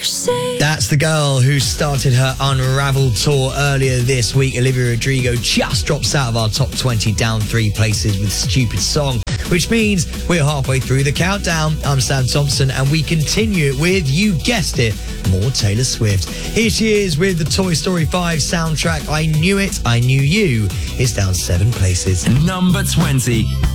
That's the girl who started her Unravel tour earlier this week. Olivia Rodrigo just drops out of our top 20, down 3 places with Stupid Song, which means we're halfway through the countdown. I'm Sam Thompson, and we continue it with, you guessed it, more Taylor Swift. Here she is with the Toy Story 5 soundtrack. I Knew It, I Knew You. It's down 7 places. Number 20.